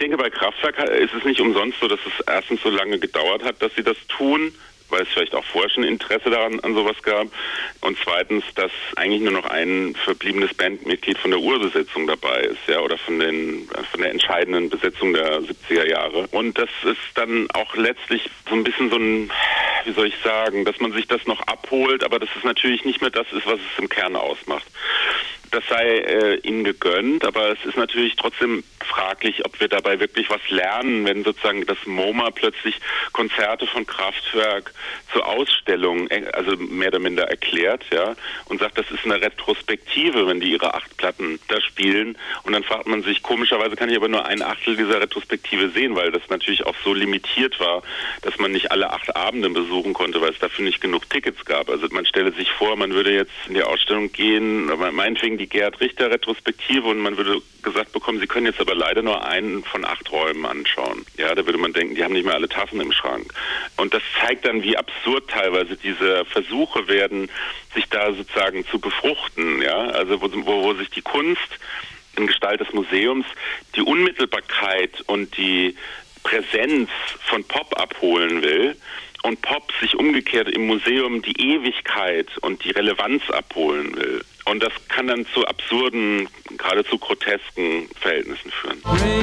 denke, bei Kraftwerk ist es nicht umsonst so, dass es erstens so lange gedauert hat, dass sie das tun, weil es vielleicht auch vorher schon Interesse daran an sowas gab. Und zweitens, dass eigentlich nur noch ein verbliebenes Bandmitglied von der Urbesetzung dabei ist, ja, oder von der entscheidenden Besetzung der 70er Jahre. Und das ist dann auch letztlich so ein bisschen so ein, wie soll ich sagen, dass man sich das noch abholt, aber dass es natürlich nicht mehr das ist, was es im Kern ausmacht. Das sei ihnen gegönnt, aber es ist natürlich trotzdem fraglich, ob wir dabei wirklich was lernen, wenn sozusagen das MoMA plötzlich Konzerte von Kraftwerk zur Ausstellung, also mehr oder minder erklärt, ja, und sagt, das ist eine Retrospektive, wenn die ihre 8 Platten da spielen. Und dann fragt man sich, komischerweise kann ich aber nur 1/8 dieser Retrospektive sehen, weil das natürlich auch so limitiert war, dass man nicht alle 8 Abende besuchen konnte, weil es dafür nicht genug Tickets gab. Also man stelle sich vor, man würde jetzt in die Ausstellung gehen, meinetwegen die Gerhard Richter Retrospektive, und man würde gesagt bekommen, Sie können jetzt aber leider nur einen von 8 Räumen anschauen. Ja, da würde man denken, die haben nicht mehr alle Tassen im Schrank. Und das zeigt dann, wie absurd teilweise diese Versuche werden, sich da sozusagen zu befruchten. Ja, also wo sich die Kunst in Gestalt des Museums die Unmittelbarkeit und die Präsenz von Pop abholen will und Pop sich umgekehrt im Museum die Ewigkeit und die Relevanz abholen will. Und das kann dann zu absurden, geradezu grotesken Verhältnissen führen.